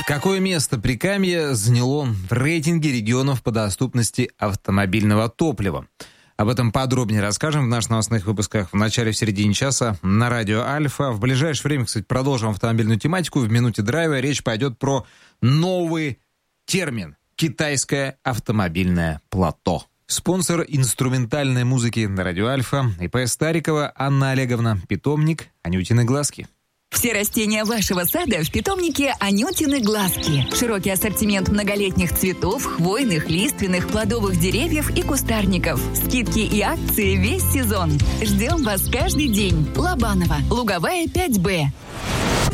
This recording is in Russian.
Какое место Прикамье заняло в рейтинге регионов по доступности автомобильного топлива? Об этом подробнее расскажем в наших новостных выпусках в начале и в середине часа на радио Альфа. В ближайшее время, кстати, продолжим автомобильную тематику. В минуте драйва речь пойдет про новый термин – китайское автомобильное плато. Спонсор инструментальной музыки на радио Альфа, ИП Старикова Анна Олеговна, питомник «Анютины глазки». Все растения вашего сада в питомнике «Анютины глазки». Широкий ассортимент многолетних цветов, хвойных, лиственных, плодовых деревьев и кустарников. Скидки и акции весь сезон. Ждем вас каждый день. Лобаново, Луговая, 5Б.